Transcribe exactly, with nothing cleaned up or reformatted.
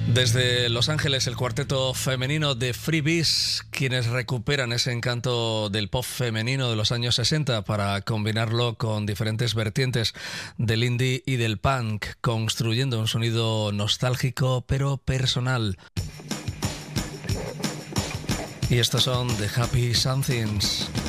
Desde Los Ángeles, el cuarteto femenino de Freebies, quienes recuperan ese encanto del pop femenino de los años sesenta para combinarlo con diferentes vertientes del indie y del punk, construyendo un sonido nostálgico pero personal. Y estos son The Happy Somethings.